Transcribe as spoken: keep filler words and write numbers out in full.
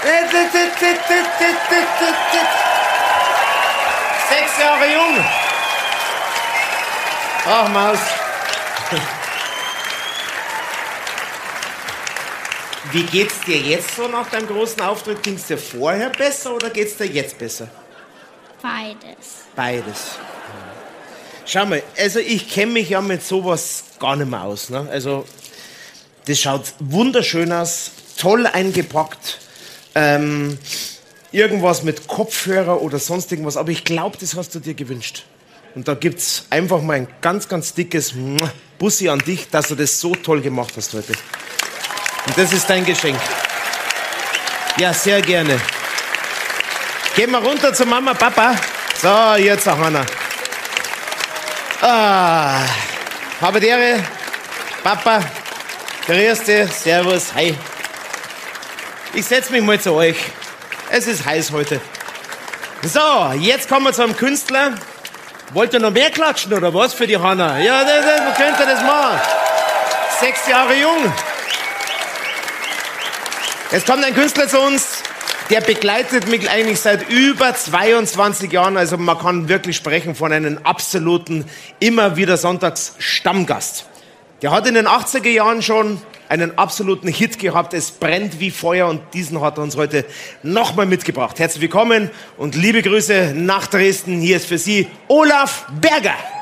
Sechs Jahre jung. Ach, Maus. Wie geht's dir jetzt so nach deinem großen Auftritt? Ging's dir vorher besser oder geht's dir jetzt besser? Beides. Beides. Schau mal, also ich kenne mich ja mit sowas gar nicht mehr aus. Ne? Also das schaut wunderschön aus, toll eingepackt. Ähm, irgendwas mit Kopfhörer oder sonst irgendwas. Aber ich glaube, das hast du dir gewünscht. Und da gibt's einfach mal ein ganz, ganz dickes Bussi an dich, dass du das so toll gemacht hast heute. Und das ist dein Geschenk. Ja, sehr gerne. Gehen wir runter zu Mama, Papa. So, jetzt auch Hanna. Ah, habe die Ehre. Papa, grüß dich, servus, hi. Ich setz mich mal zu euch. Es ist heiß heute. So, jetzt kommen wir zu einem Künstler. Wollt ihr noch mehr klatschen oder was für die Hanna? Ja, das, das, man könnte das machen. Sechs Jahre jung. Jetzt kommt ein Künstler zu uns, der begleitet mich eigentlich seit über zweiundzwanzig Jahren. Also man kann wirklich sprechen von einem absoluten, immer wieder sonntags Stammgast. Der hat in den achtziger Jahren schon einen absoluten Hit gehabt. Es brennt wie Feuer und diesen hat er uns heute nochmal mitgebracht. Herzlich willkommen und liebe Grüße nach Dresden. Hier ist für Sie Olaf Berger.